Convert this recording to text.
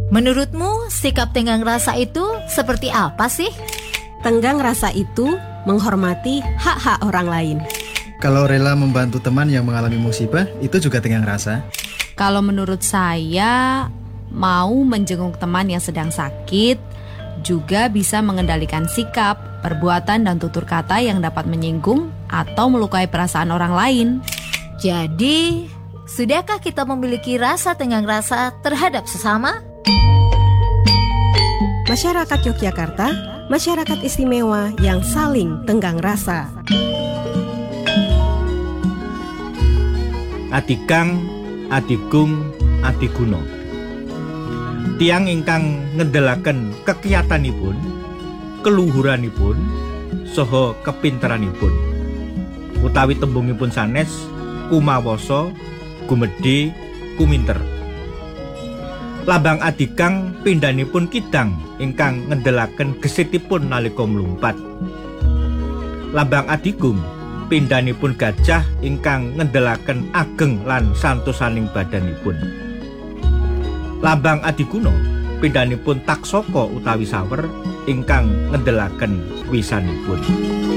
Menurutmu sikap tenggang rasa itu seperti apa sih? Tenggang rasa itu menghormati hak-hak orang lain. Kalau rela membantu teman yang mengalami musibah, itu juga tenggang rasa. Kalau menurut saya, mau menjenguk teman yang sedang sakit juga bisa mengendalikan sikap, perbuatan, dan tutur kata yang dapat menyinggung atau melukai perasaan orang lain. Jadi, sudahkah kita memiliki rasa tenggang rasa terhadap sesama? Masyarakat Yogyakarta, masyarakat istimewa yang saling tenggang rasa. Adikang, adigung, adiguna. Tiang ingkang ngendhelaken kekiyatanipun, keluhuranipun, saha kepinteranipun. Utawi tembungipun sanes kumawasa, gumedhe, kuminter. Lambang adikang pindhanipun kidang ingkang ngendhelaken gesitipun nalika mlumpat. Lambang adigung pindhanipun gajah ingkang ngendhelaken ageng lan santosaning badanipun. Lambang adiguna pindhanipun taksaka utawi sawer ingkang ngendhelaken wisanipun.